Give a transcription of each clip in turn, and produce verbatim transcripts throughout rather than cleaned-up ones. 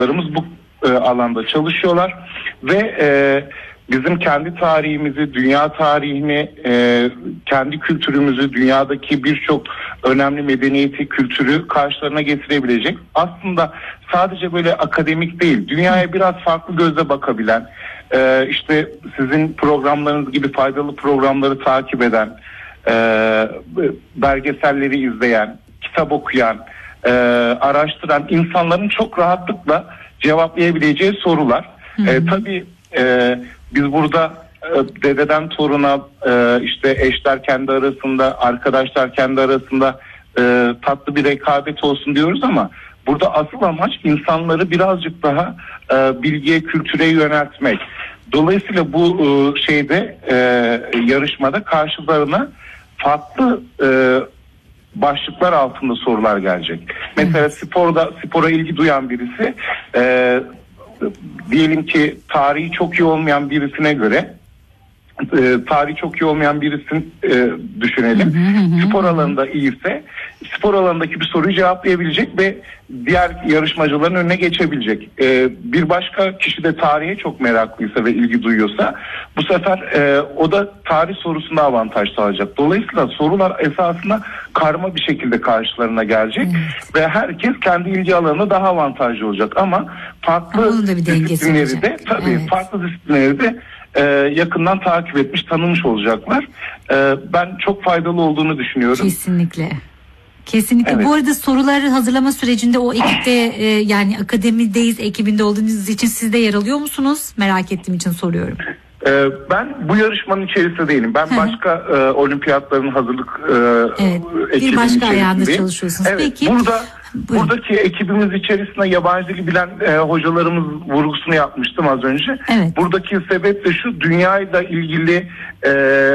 bu e, alanda çalışıyorlar ve e, bizim kendi tarihimizi, dünya tarihini, e, kendi kültürümüzü, dünyadaki birçok önemli medeniyeti, kültürü karşılarına getirebilecek. Aslında sadece böyle akademik değil, dünyaya biraz farklı gözle bakabilen, e, işte sizin programlarınız gibi faydalı programları takip eden, e, belgeselleri izleyen, kitap okuyan, e, araştıran insanların çok rahatlıkla cevaplayabileceği sorular. E, tabii e, biz burada e, dededen toruna, e, işte eşler kendi arasında, arkadaşlar kendi arasında e, tatlı bir rekabet olsun diyoruz ama burada asıl amaç insanları birazcık daha e, bilgiye, kültüre yöneltmek. Dolayısıyla bu e, şeyde e, yarışmada karşılarına farklı e, başlıklar altında sorular gelecek. Mesela sporda spora ilgi duyan birisi e, diyelim ki tarihi çok iyi olmayan birisine göre e, tarihi çok iyi olmayan birisini e, düşünelim. Hı hı hı. Spor alanında iyiyse spor alanındaki bir soruyu cevaplayabilecek ve diğer yarışmacıların önüne geçebilecek. E, bir başka kişi de tarihe çok meraklıysa ve ilgi duyuyorsa bu sefer e, o da tarih sorusunda avantaj sağlayacak. Dolayısıyla sorular esasında karma bir şekilde karşılarına gelecek evet. ve herkes kendi ilgi alanında daha avantajlı olacak ama farklı ama disiplinleri de tabii evet. farklı disiplinleri de e, yakından takip etmiş, tanımış olacaklar. E, ben çok faydalı olduğunu düşünüyorum. Kesinlikle. Kesinlikle. Evet. Bu arada soruları hazırlama sürecinde o ekipte e, yani akademideyiz ekibinde olduğunuz için siz de yer alıyor musunuz? Merak ettiğim için soruyorum. Ee, ben bu yarışmanın içerisinde değilim. Ben başka e, olimpiyatların hazırlık e, evet, ekibinin bir başka ayağında çalışıyorsunuz. Evet, Peki. Burada Buyurun. Buradaki ekibimiz içerisinde yabancı dili bilen e, hocalarımız vurgusunu yapmıştım az önce. Evet. Buradaki sebep de şu, dünyayla ilgili e,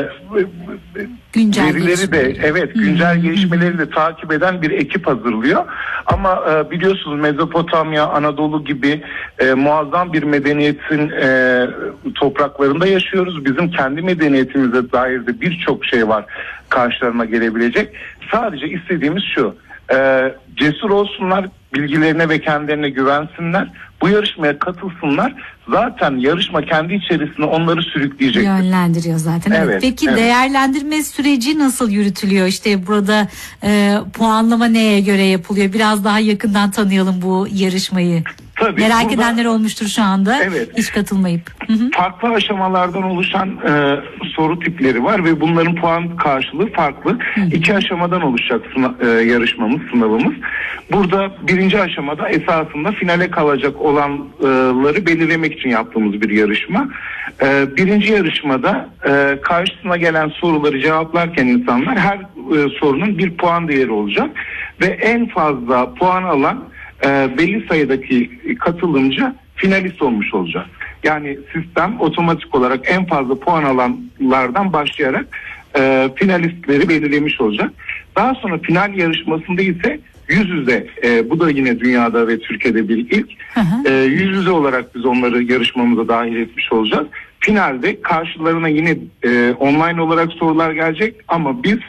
güncel verileri de evet güncel hmm. gelişmeleri de takip eden bir ekip hazırlıyor. Ama e, biliyorsunuz Mezopotamya, Anadolu gibi e, muazzam bir medeniyetin e, topraklarında yaşıyoruz. Bizim kendi medeniyetimize dair de birçok şey var karşılarına gelebilecek. Sadece istediğimiz şu. Ee, cesur olsunlar, bilgilerine ve kendilerine güvensinler, bu yarışmaya katılsınlar. Zaten yarışma kendi içerisinde onları sürükleyecek. Yönlendiriyor zaten. Evet. Evet. Peki evet. değerlendirme süreci nasıl yürütülüyor? İşte burada e, puanlama neye göre yapılıyor? Biraz daha yakından tanıyalım bu yarışmayı. Tabii, merak burada, edenler olmuştur şu anda. Evet. Hiç katılmayıp. Hı hı. Farklı aşamalardan oluşan e, soru tipleri var ve bunların puan karşılığı farklı. Hı hı. İki aşamadan oluşacak sınav, e, yarışmamız, sınavımız. Burada birinci aşamada esasında finale kalacak olanları belirlemek için yaptığımız bir yarışma. E, birinci yarışmada e, karşısına gelen soruları cevaplarken insanlar her e, sorunun bir puan değeri olacak ve en fazla puan alan e, belli sayıdaki katılımcı finalist olmuş olacak. Yani sistem otomatik olarak en fazla puan alanlardan başlayarak e, finalistleri belirlemiş olacak. Daha sonra final yarışmasında ise yüz yüze, e, bu da yine dünyada ve Türkiye'de bir ilk, hı hı. E, yüz yüze olarak biz onları yarışmamıza dahil etmiş olacağız. Finalde karşılarına yine e, online olarak sorular gelecek ama biz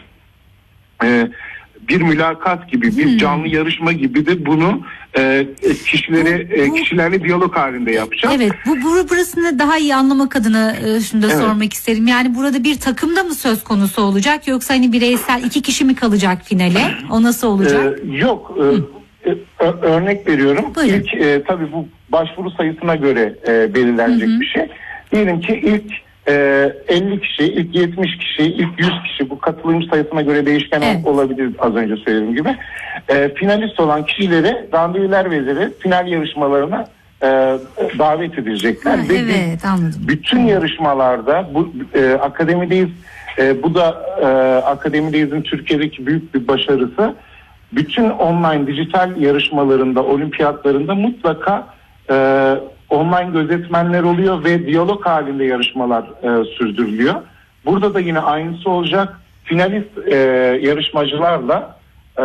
e, bir mülakat gibi, bir hmm. canlı yarışma gibi de bunu e, kişilere bu, bu, kişilerle diyalog halinde yapacağız. Evet, bu burasını daha iyi anlamak adına e, şunu da evet. sormak isterim. Yani burada bir takımda mı söz konusu olacak yoksa hani bireysel iki kişi mi kalacak finale? O nasıl olacak? Ee, yok. E, e, örnek veriyorum. Buyurun. İlk e, tabii bu başvuru sayısına göre e, belirlenecek hı hı. bir şey. Diyelim ki ilk Ee, elli kişi, ilk yetmiş kişi, ilk yüz kişi, bu katılımcı sayısına göre değişken evet. olabilir az önce söylediğim gibi. Ee, finalist olan kişilere randevular verilerek final yarışmalarına e, davet edecekler. Ha, evet, anladım. Bütün yarışmalarda bu e, akademideyiz. E, bu da e, akademideyizin Türkiye'deki büyük bir başarısı. Bütün online dijital yarışmalarında, olimpiyatlarında mutlaka e, online gözetmenler oluyor ve diyalog halinde yarışmalar e, sürdürülüyor. Burada da yine aynısı olacak. Finalist e, yarışmacılarla e,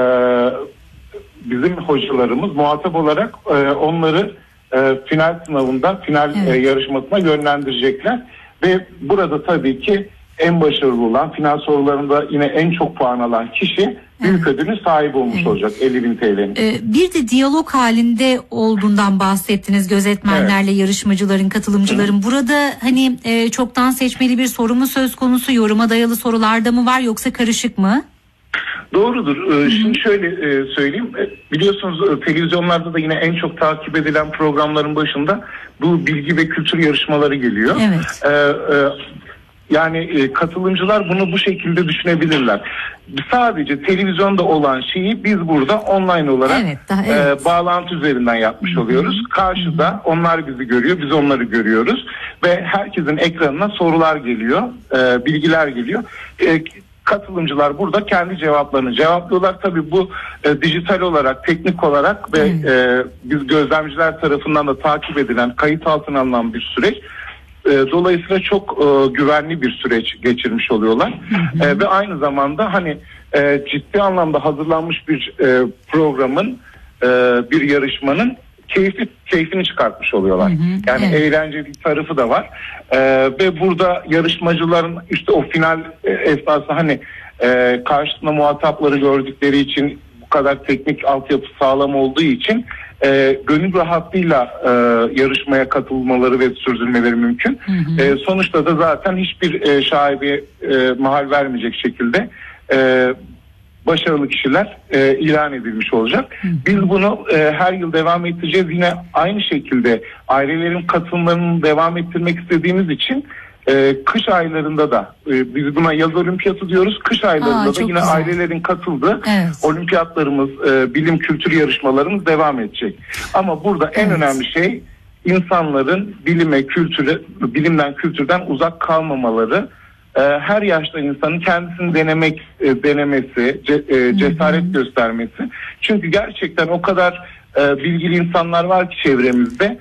bizim hocalarımız muhatap olarak e, onları e, final sınavında, final evet. e, yarışmasına yönlendirecekler. Ve burada tabii ki en başarılı olan, final sorularında yine en çok puan alan kişi büyük evet. ödülün sahibi olmuş evet. olacak elli bin T L'nin. Ee, bir de diyalog halinde olduğundan bahsettiniz, gözetmenlerle, evet. yarışmacıların, katılımcıların. Hı. Burada hani e, çoktan seçmeli bir soru mu söz konusu, yoruma dayalı sorularda mı var yoksa karışık mı? Doğrudur. Ee, şimdi şöyle e, söyleyeyim. Biliyorsunuz televizyonlarda da yine en çok takip edilen programların başında bu bilgi ve kültür yarışmaları geliyor. Evet. Ee, e, yani e, katılımcılar bunu bu şekilde düşünebilirler. Sadece televizyonda olan şeyi biz burada online olarak evet, daha, evet. E, bağlantı üzerinden yapmış Hı-hı. oluyoruz. Karşıda Hı-hı. onlar bizi görüyor, biz onları görüyoruz ve herkesin ekranına sorular geliyor, e, bilgiler geliyor. E, Katılımcılar burada kendi cevaplarını cevaplıyorlar. Tabii bu e, dijital olarak, teknik olarak ve e, biz gözlemciler tarafından da takip edilen, kayıt altına alınan bir süreç. E, dolayısıyla çok e, güvenli bir süreç geçirmiş oluyorlar. E, ve aynı zamanda hani e, ciddi anlamda hazırlanmış bir e, programın, e, bir yarışmanın keyfi keyfini çıkartmış oluyorlar. Hı hı, yani evet. eğlenceli tarafı da var. Ee, ve burada yarışmacıların işte o final esnasında hani e, karşısında muhatapları gördükleri için, bu kadar teknik altyapı sağlam olduğu için e, gönül rahatlığıyla e, yarışmaya katılmaları ve sürdürmeleri mümkün. Hı hı. E, sonuçta da zaten hiçbir e, şaibe e, mahal vermeyecek şekilde e, başarılı kişiler e, ilan edilmiş olacak. Hı. Biz bunu e, her yıl devam ettireceğiz. Yine aynı şekilde ailelerin katılımlarını devam ettirmek istediğimiz için e, kış aylarında da e, biz buna yaz olimpiyatı diyoruz. Kış aylarında Aa, da yine güzel. ailelerin katıldığı evet. olimpiyatlarımız, e, bilim kültür yarışmalarımız devam edecek. Ama burada en evet. önemli şey insanların bilime, kültüre, bilimden, kültürden uzak kalmamaları. Her yaşta insanın kendisini denemek denemesi, cesaret Hı-hı. göstermesi. Çünkü gerçekten o kadar bilgili insanlar var ki çevremizde.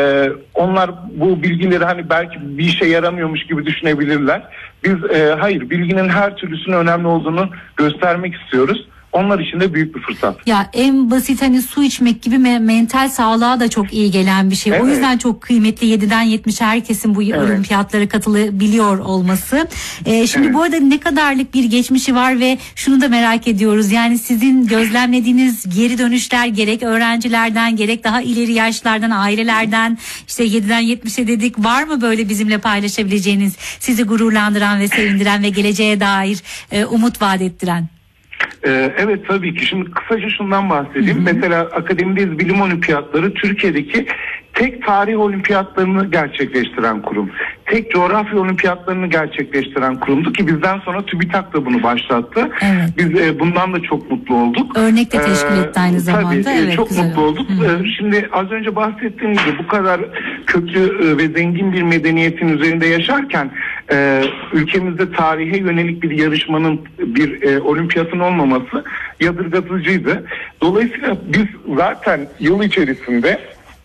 Onlar bu bilgileri hani belki bir işe yaramıyormuş gibi düşünebilirler. Biz hayır, bilginin her türlüsünün önemli olduğunu göstermek istiyoruz. Onlar için de büyük bir fırsat. Ya en basit hani su içmek gibi me- mental sağlığa da çok iyi gelen bir şey. Evet. O yüzden çok kıymetli yediden yetmişe herkesin bu evet. olimpiyatlara katılabiliyor olması. Ee, şimdi evet. bu arada ne kadarlık bir geçmişi var ve şunu da merak ediyoruz. Yani sizin gözlemlediğiniz geri dönüşler gerek öğrencilerden gerek daha ileri yaşlardan, ailelerden, işte yediden yetmişe dedik, var mı böyle bizimle paylaşabileceğiniz, sizi gururlandıran ve sevindiren ve geleceğe dair e, umut vaat ettiren? Ee, evet tabii ki. Şimdi kısaca şundan bahsedeyim. Hı hı. Mesela Akademideyiz Bilim Olimpiyatları Türkiye'deki tek tarih olimpiyatlarını gerçekleştiren kurum. Tek coğrafya olimpiyatlarını gerçekleştiren kurumdu ki bizden sonra TÜBİTAK da bunu başlattı. Evet. Biz e, bundan da çok mutlu olduk. Örnek de teşkil etti aynı ee, zamanda. Tabii evet, çok güzel. mutlu olduk. Hı-hı. Şimdi az önce bahsettiğim gibi bu kadar köklü ve zengin bir medeniyetin üzerinde yaşarken e, ülkemizde tarihe yönelik bir yarışmanın, bir e, olimpiyatın olmaması yadırgatıcıydı. Dolayısıyla biz zaten yıl içerisinde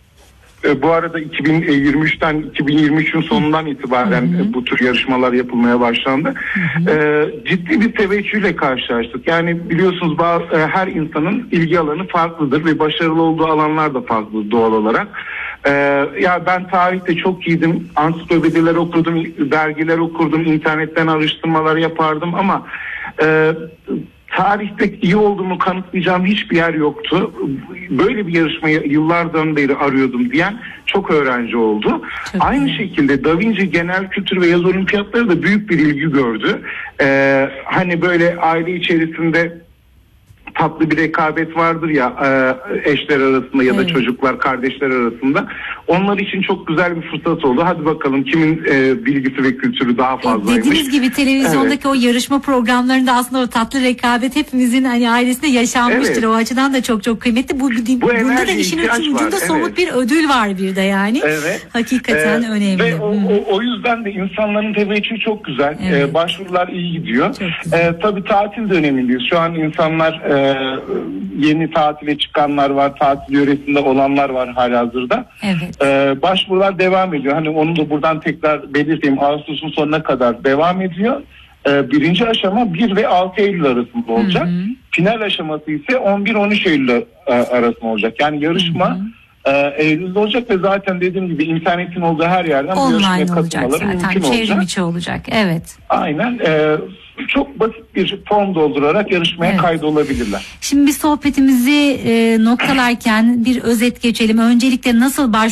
bu arada iki bin yirmi üçten iki bin yirmi üçün sonundan itibaren hı hı. bu tür yarışmalar yapılmaya başlandı. Hı hı. Ee, ciddi bir teveccühle karşılaştık. Yani biliyorsunuz bazı, her insanın ilgi alanı farklıdır ve başarılı olduğu alanlar da farklı doğal olarak. Ee, ya ben tarihte çok iyiydim. Ansiklopediler okurdum, dergiler okurdum, internetten araştırmalar yapardım ama e, tarihte iyi olduğumu kanıtlayacağım hiçbir yer yoktu. Böyle bir yarışmayı yıllardan beri arıyordum diyen çok öğrenci oldu. Çok Aynı iyi. şekilde Da Vinci Genel Kültür ve Yaz Olimpiyatları da büyük bir ilgi gördü. Ee, hani böyle aile içerisinde tatlı bir rekabet vardır ya eşler arasında ya da evet. çocuklar, kardeşler arasında. Onlar için çok güzel bir fırsat oldu. Hadi bakalım kimin e, bilgisi ve kültürü daha fazlaymış. Dediğiniz gibi televizyondaki evet. o yarışma programlarında aslında o tatlı rekabet hepimizin hani ailesinde yaşanmıştır. Evet. O açıdan da çok çok kıymetli. Bu, Bu bunda da işin ucunda evet. somut bir ödül var bir de yani. Evet. Hakikaten ee, önemli. Ve o, o, o yüzden de insanların teveccühü çok güzel. Evet. Ee, başvurular iyi gidiyor. Ee, tabii tatil dönemindeyiz. Şu an insanlar e, yeni tatile çıkanlar var, tatil yöresinde olanlar var halihazırda. Evet. Ee, başvurular devam ediyor. Hani onu da buradan tekrar belirteyim. Ağustos'un sonuna kadar devam ediyor. Ee, birinci aşama bir ve altı Eylül arasında olacak. Hı hı. Final aşaması ise on bir on üç Eylül arasında olacak. Yani yarışma hı hı. e, Eylül'de olacak ve zaten dediğim gibi internetin olduğu her yerden online yarışmaya olacak katılmaları zaten. mümkün olacak. Çevrim içi olacak. Evet. Aynen. E, çok basit bir form doldurarak yarışmaya evet. kaydolabilirler. Şimdi bir sohbetimizi e, noktalarken bir özet geçelim. Öncelikle nasıl baş